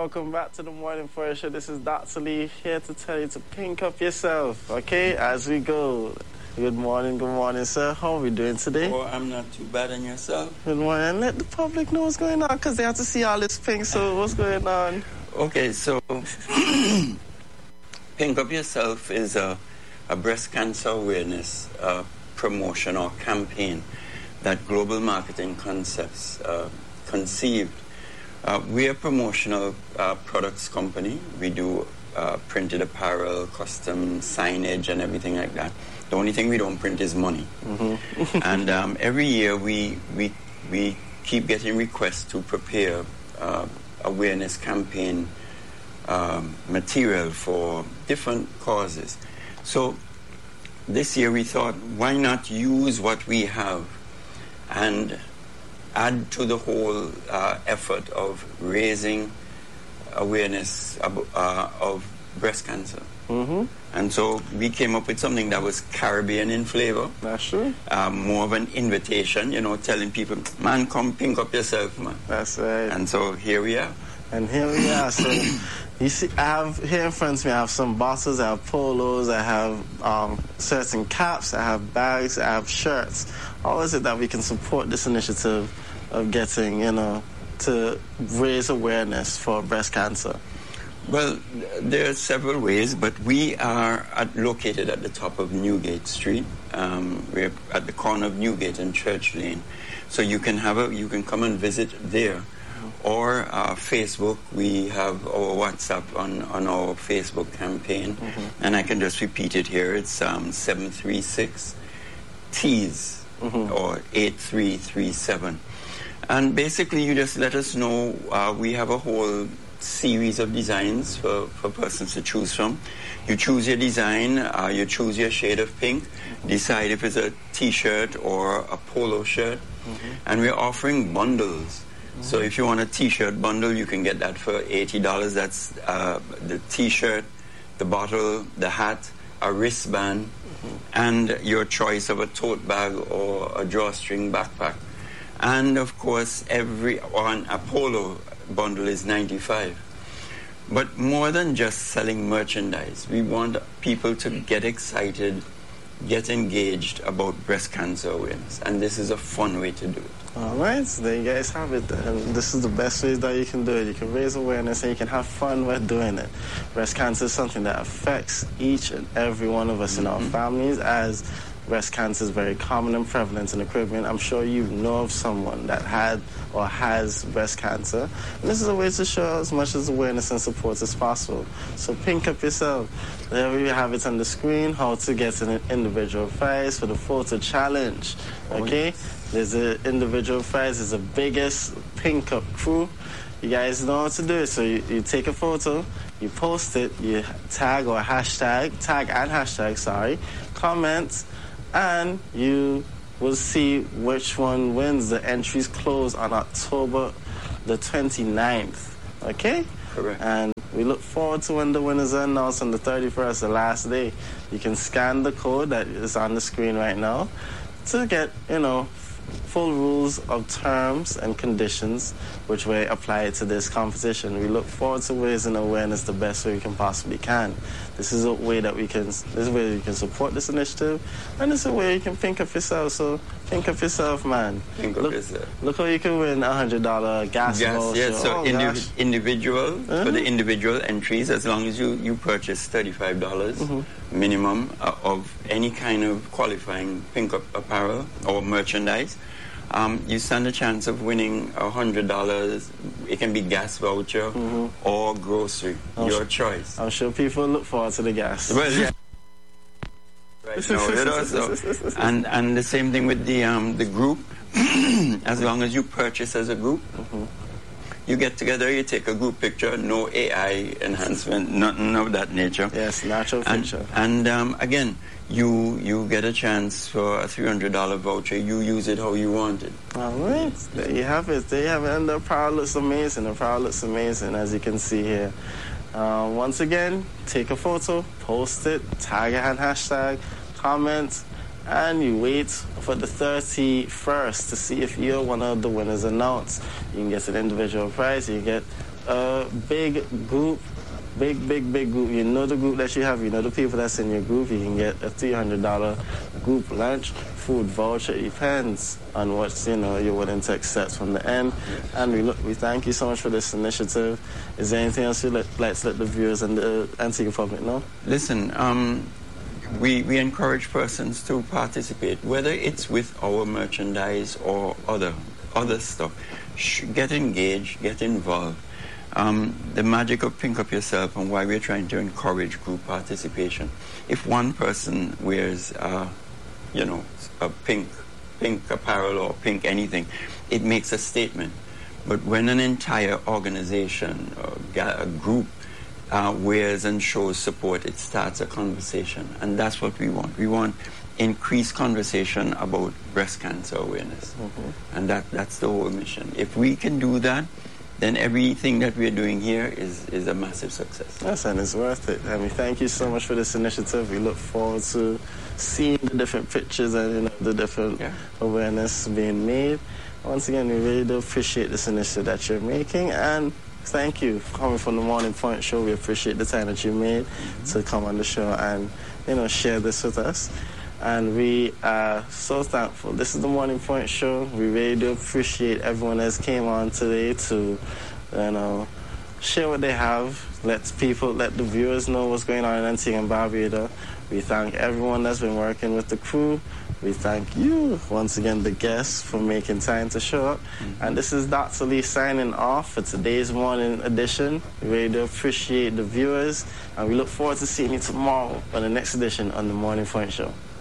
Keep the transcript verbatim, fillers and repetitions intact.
welcome back to the Morning Forest Show. This is Doctor Lee here to tell you to pink up yourself, okay, as we go. Good morning, good morning, sir. How are we doing today? Oh, I'm not too bad on yourself. Good morning. And let the public know what's going on, because they have to see all this pink, so what's going on? Okay, so Pink Up Yourself is a, a breast cancer awareness uh, promotion or campaign that Global Marketing Concepts uh, conceived. Uh, we're a promotional uh, products company. We do uh, printed apparel, custom signage, and everything like that. The only thing we don't print is money. Mm-hmm. And um, every year we, we, we keep getting requests to prepare uh, awareness campaign um, material for different causes. So this year we thought, why not use what we have and add to the whole uh, effort of raising awareness of, uh, of breast cancer. Mm-hmm. And so we came up with something that was Caribbean in flavor. That's true. Um, more of an invitation, you know, telling people, man, come pink up yourself, man. That's right. And so here we are. And here we are. So you see, I have here in front of me, I have some bottles, I have polos, I have um, certain caps, I have bags, I have shirts. How is it that we can support this initiative of getting, you know, to raise awareness for breast cancer? Well, there are several ways, but we are at, located at the top of Newgate Street. Um, we're at the corner of Newgate and Church Lane, so you can have a you can come and visit there, or uh, Facebook. We have our WhatsApp on, on our Facebook campaign, mm-hmm. and I can just repeat it here. It's um, seven three six T's mm-hmm. or eight three three seven, and basically you just let us know. Uh, we have a whole series of designs for, for persons to choose from. You choose your design, uh, you choose your shade of pink, decide if it's a t-shirt or a polo shirt, mm-hmm. and we're offering bundles. Mm-hmm. So if you want a t-shirt bundle, you can get that for eighty dollars. That's uh, the t-shirt, the bottle, the hat, a wristband, mm-hmm. and your choice of a tote bag or a drawstring backpack. And of course, every on a polo bundle is ninety-five. But more than just selling merchandise, we want people to get excited, get engaged about breast cancer awareness, and this is a fun way to do it. All right, so there you guys have it. And this is the best way that you can do it. You can raise awareness and you can have fun with doing it. Breast cancer is something that affects each and every one of us mm-hmm. in our families, as breast cancer is very common and prevalent in the Caribbean. I'm sure you know of someone that had or has breast cancer. And this is a way to show as much as awareness and support as possible. So pink up yourself. There we have it on the screen, how to get an individual prize for the photo challenge. Okay? There's an individual prize. It's the biggest pink up crew. You guys know how to do it. So you, you take a photo, you post it, you tag or hashtag, tag and hashtag, sorry, comment, and you will see which one wins. The entries close on October the twenty-ninth. Okay? Correct. And we look forward to when the winners are announced on the thirty-first, the last day. You can scan the code that is on the screen right now to get, you know, full rules of terms and conditions which way apply to this competition. We look forward to raising awareness the best way we can possibly can. This is a way that we can, this is a way you can support this initiative, and it's a way you can think of yourself. So think of yourself, man. Think look, of yourself. Look how you can win a hundred dollar gas voucher. Yes, so oh, indiv- individual uh-huh. for the individual entries, as long as you, you purchase thirty-five dollars mm-hmm. minimum uh, of any kind of qualifying pink up apparel or merchandise. Um, you stand a chance of winning a hundred dollars. It can be gas voucher mm-hmm. or grocery, I'm your ch- choice. I'm sure people look forward to the gas. Well, yeah. Right now, you know, so, and and the same thing with the um, the group. As long as you purchase as a group, mm-hmm. you get together, you take a group picture, no A I enhancement, nothing of that nature. Yes, natural and, picture. And um, again, you you get a chance for a three hundred dollars voucher. You use it how you want it. All right, there you have it. There you have it. And the apparel looks amazing. The apparel looks amazing, as you can see here. Uh, once again, take a photo, post it, tag it and hashtag, comment, and you wait for the thirty-first to see if you're one of the winners announced. You can get an individual prize, you get a big group, big, big, big group. You know the group that you have, you know the people that's in your group, you can get a three hundred dollars group lunch, food voucher. It depends on what, you know, you're willing to accept from the end. And we look, we thank you so much for this initiative. Is there anything else you'd like, like to let the viewers and the Antigua public know? Listen, um, we, we encourage persons to participate, whether it's with our merchandise or other, other stuff. Sh- get engaged, get involved. Um, the magic of Pink Up Yourself and why we're trying to encourage group participation. If one person wears, uh, you know, a pink, pink apparel or pink anything, it makes a statement. But when an entire organization or a group uh, wears and shows support, it starts a conversation. And that's what we want. We want increased conversation about breast cancer awareness. Mm-hmm. And that, that's the whole mission. If we can do that, then everything that we're doing here is, is a massive success. Yes, and it's worth it. I mean, thank you so much for this initiative. We look forward to seeing the different pictures and, you know, the different yeah. awareness being made. Once again, we really do appreciate this initiative that you're making, and thank you for coming from the Morning Point Show. We appreciate the time that you made mm-hmm. to come on the show and, you know, share this with us. And we are so thankful. This is the Morning Point Show. We really do appreciate everyone that came on today to, you know, share what they have. Let people, let the viewers know what's going on in Antigua and Barbuda. We thank everyone that's been working with the crew. We thank you, once again, the guests, for making time to show up. Mm-hmm. And this is Doctor Lee signing off for today's morning edition. We really do appreciate the viewers. And we look forward to seeing you tomorrow on the next edition on the Morning Point Show.